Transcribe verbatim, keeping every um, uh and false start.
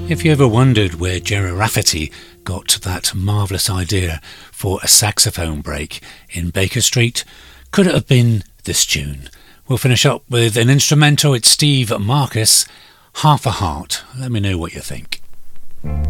If you ever wondered where Gerry Rafferty got that marvellous idea for a saxophone break in Baker Street, could it have been this tune? We'll finish up with an instrumental. It's Steve Marcus, Half a Heart. Let me know what you think.